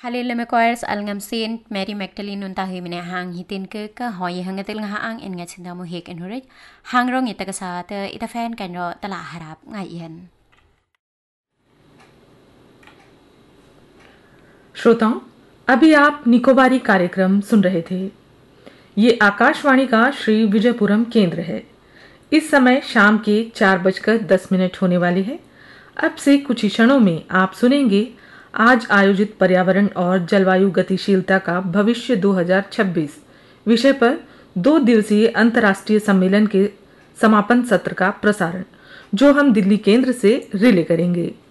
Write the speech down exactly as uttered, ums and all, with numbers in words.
Halil Lemekoers alngam sin Mary Magdalene untahi mine hang hitin ke ka hoy hangatil nga ang en nga sinda mo hek en hurej hang rong ita ka sa te ita fan kan ro tala harap ngai yen. श्रोताओं, अभी आप निकोबारी कार्यक्रम सुन रहे थे। ये आकाशवाणी का श्री विजयपुरम केंद्र है। इस समय शाम के चार बजकर दस मिनट होने वाले हैं। अब से कुछ ही क्षणों में आप सुनेंगे आज आयोजित पर्यावरण और जलवायु गतिशीलता का भविष्य दो हज़ार छब्बीस विषय पर दो दिवसीय अंतर्राष्ट्रीय सम्मेलन के समापन सत्र का प्रसारण, जो हम दिल्ली केंद्र से रिले करेंगे।